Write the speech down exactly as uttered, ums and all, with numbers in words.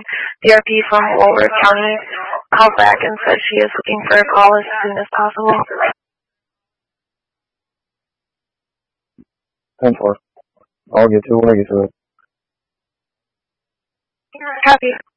D R P from Walworth County called back and said she is looking for a call as soon as possible. ten four. I'll get to it when I get to it. Copy.